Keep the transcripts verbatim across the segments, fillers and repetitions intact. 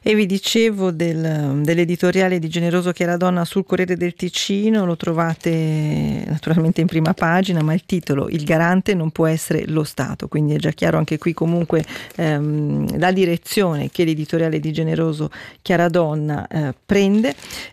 E vi dicevo del, dell'editoriale di Generoso Chiaradonna sul Corriere del Ticino, lo trovate naturalmente in prima pagina, ma il titolo "Il garante non può essere lo Stato", quindi è già chiaro anche qui comunque ehm, la direzione che l'editoriale di Generoso Chiaradonna eh, prende.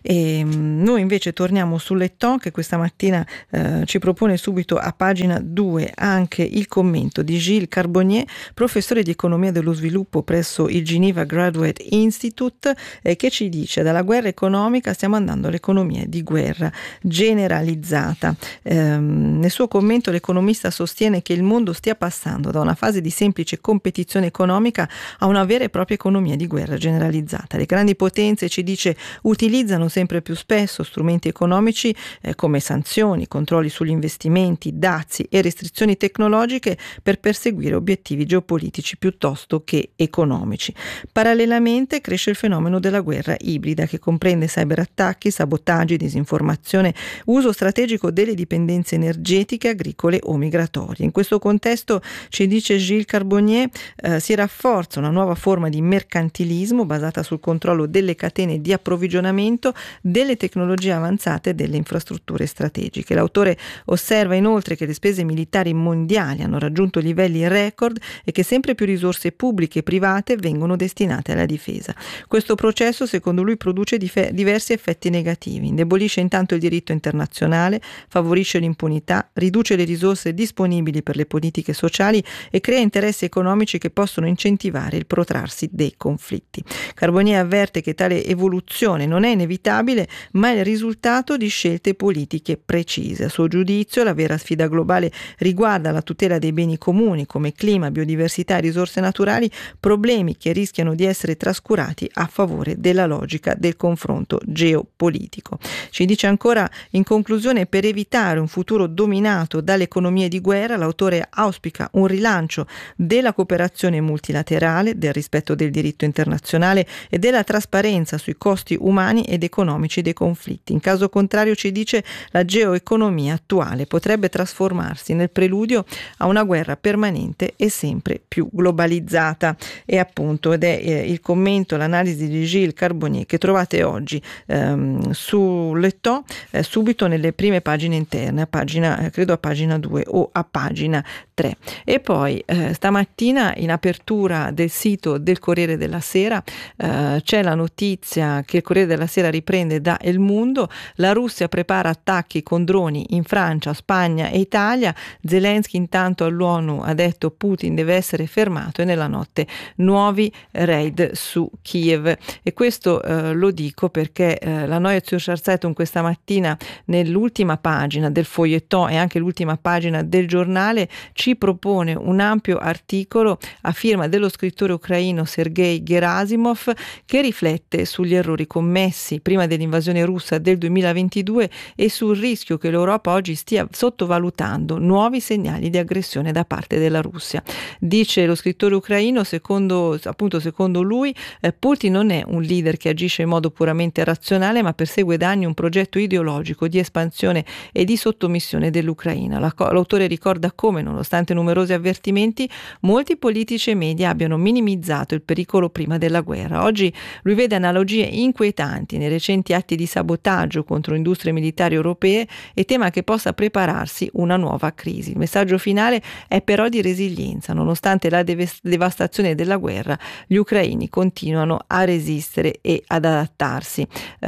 E mh, noi invece torniamo sull'Etton, che questa mattina eh, ci propone subito a pagina due anche il commento di Gilles Carbonnier, professore di economia dello sviluppo presso il Geneva Graduate Institute, eh, che ci dice: dalla guerra economica stiamo andando all'economia di guerra generalizzata. Ehm, nel suo commento l'economista sostiene che il mondo stia passando da una fase di semplice competizione economica a una vera e propria economia di guerra generalizzata. Le grandi potenze, ci dice, utilizzano sempre più spesso strumenti economici eh, come sanzioni, controlli sugli investimenti, dazi e restrizioni tecnologiche per perseguire obiettivi geopolitici piuttosto che economici. Parallelamente cresce il fenomeno della guerra ibrida, che comprende cyberattacchi, sabotaggi, disinformazione, uso strategico delle dipendenze energetiche, agricole o migratorie. In questo contesto, ci dice Gilles Carbonnier, eh, si rafforza una nuova forma di mercantilismo basata sul controllo delle catene di approvvigionamento, delle tecnologie avanzate e delle infrastrutture strategiche. L'autore osserva inoltre che le spese militari mondiali hanno raggiunto livelli record e che sempre più risorse pubbliche e private vengono destinate alla difesa. Questo processo, secondo lui, produce dif- diversi effetti negativi. Indebolisce intanto il diritto internazionale, favorisce l'impunità, riduce le risorse disponibili per le politiche sociali e crea interessi economici che possono incentivare il protrarsi dei conflitti. Carbonnier avverte che tale evoluzione non è inevitabile, ma è il risultato di scelte politiche precise. A suo giudizio, la vera sfida globale riguarda la tutela dei beni comuni come clima, biodiversità e risorse naturali, problemi che rischiano di essere trascurati a favore della logica del confronto geopolitico. Ci dice ancora, in conclusione: per evitare un futuro dominato dalle economie di guerra, l'autore auspica un rilancio della cooperazione multilaterale, del rispetto del diritto internazionale e della trasparenza sui costi umani ed economici dei conflitti. In caso contrario, ci dice, la geoeconomia attuale potrebbe trasformarsi nel preludio a una guerra permanente e sempre più globalizzata. E appunto, ed è eh, il commento, l'analisi di Gilles Carbonnier che trovate oggi ehm, su L'Etton, eh, subito nelle prime pagine interne, a pagina, eh, credo a pagina due o a pagina tre. E poi eh, stamattina in apertura del sito del Corriere della Sera eh, c'è la notizia che il Corriere della Sera riprende da El Mundo: la Russia prepara attacchi con droni in Francia, Spagna e Italia. Zelensky intanto all'ONU ha detto: Putin deve essere fermato, e nella notte nuovi raid su Kiev. E questo eh, lo dico perché eh, la Neue Zürcher Zeitung questa mattina, nell'ultima pagina del feuilleton e anche l'ultima pagina del giornale, ci propone un ampio articolo a firma dello scrittore ucraino Sergei Gerasimov, che riflette sugli errori commessi prima dell'invasione russa del duemilaventidue e sul rischio che l'Europa oggi stia sottovalutando nuovi segnali di aggressione da parte della Russia. Dice lo scrittore ucraino, secondo appunto secondo lui eh, Putin non è un leader che agisce in modo puramente razionale, ma persegue da anni un progetto ideologico di espansione e di sottomissione dell'Ucraina. La, l'autore ricorda come, nonostante numerosi avvertimenti, molti politici e media abbiano minimizzato il pericolo prima della guerra. Oggi lui vede analogie inquietanti nei recenti atti di sabotaggio contro industrie militari europee e tema che possa prepararsi una nuova crisi. Il messaggio finale è però di resilienza. Nonostante la dev- devastazione della guerra, gli ucraini continuano a resistere e ad adattarsi.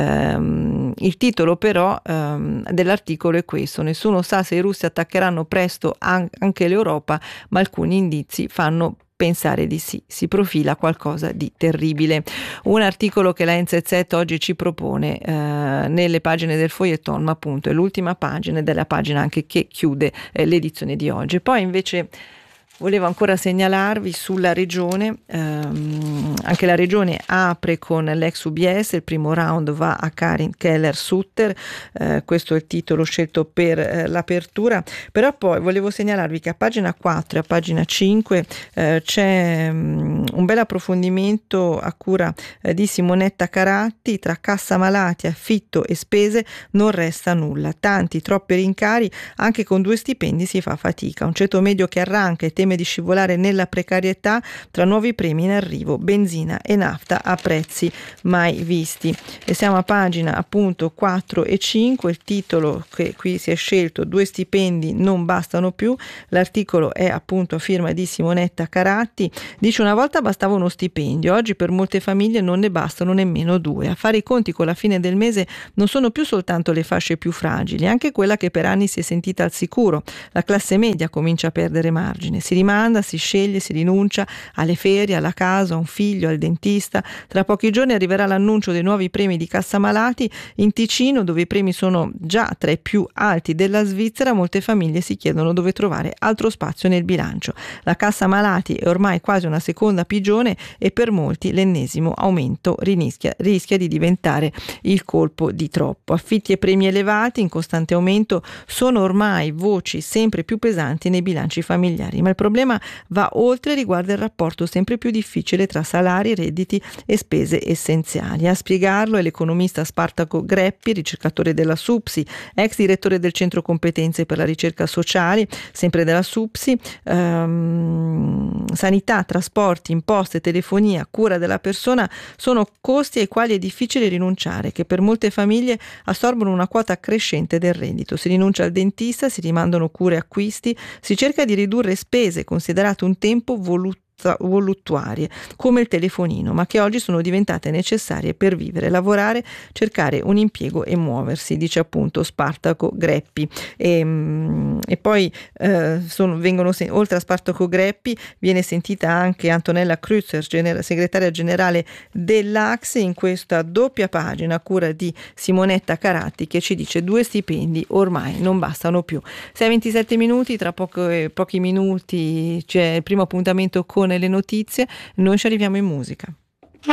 Um, il titolo però um, dell'articolo è questo: nessuno sa se i russi attaccheranno presto an- anche l'Europa, ma alcuni indizi fanno pensare di sì. Si profila qualcosa di terribile. Un articolo che la N Z Z oggi ci propone eh, nelle pagine del feuilleton, ma appunto è l'ultima pagina ed è la pagina anche che chiude eh, l'edizione di oggi. Poi invece volevo ancora segnalarvi sulla regione, ehm, anche la regione apre con l'ex U B S, il primo round va a Karin Keller-Sutter, eh, questo è il titolo scelto per eh, l'apertura, però poi volevo segnalarvi che a pagina quattro e a pagina cinque eh, c'è um, un bel approfondimento a cura eh, di Simonetta Caratti: tra cassa malati, affitto e spese non resta nulla, tanti, troppi rincari, anche con due stipendi si fa fatica, un ceto medio che arranca e teme teme di scivolare nella precarietà tra nuovi premi in arrivo, benzina e nafta a prezzi mai visti. E siamo a pagina appunto quattro e cinque, il titolo che qui si è scelto: due stipendi non bastano più. L'articolo è appunto a firma di Simonetta Caratti, dice: una volta bastava uno stipendio, oggi per molte famiglie non ne bastano nemmeno due. A fare i conti con la fine del mese non sono più soltanto le fasce più fragili, anche quella che per anni si è sentita al sicuro. La classe media comincia a perdere margine, si rimanda, si sceglie, si rinuncia alle ferie, alla casa, a un figlio, al dentista. Tra pochi giorni arriverà l'annuncio dei nuovi premi di cassa malati. In Ticino, dove i premi sono già tra i più alti della Svizzera, molte famiglie si chiedono dove trovare altro spazio nel bilancio. La cassa malati è ormai quasi una seconda pigione e per molti l'ennesimo aumento rischia, rischia di diventare il colpo di troppo. Affitti e premi elevati in costante aumento sono ormai voci sempre più pesanti nei bilanci familiari, ma il problema va oltre e riguarda il rapporto sempre più difficile tra salari, redditi e spese essenziali. A spiegarlo è l'economista Spartaco Greppi, ricercatore della SUPSI, ex direttore del Centro Competenze per la Ricerca Sociale, sempre della SUPSI. ehm, sanità, trasporti, imposte, telefonia, cura della persona sono costi ai quali è difficile rinunciare, che per molte famiglie assorbono una quota crescente del reddito. Si rinuncia al dentista, si rimandano cure e acquisti, si cerca di ridurre spese considerate un tempo voluto voluttuarie come il telefonino, ma che oggi sono diventate necessarie per vivere, lavorare, cercare un impiego e muoversi, dice appunto Spartaco Greppi. E, e poi eh, sono, vengono, oltre a Spartaco Greppi viene sentita anche Antonella Kreuzer, gener- segretaria generale dell'A C S E, in questa doppia pagina a cura di Simonetta Caratti, che ci dice: due stipendi ormai non bastano più. sei e ventisette minuti, tra poco, eh, pochi minuti c'è il primo appuntamento con le notizie. Noi ci arriviamo in musica.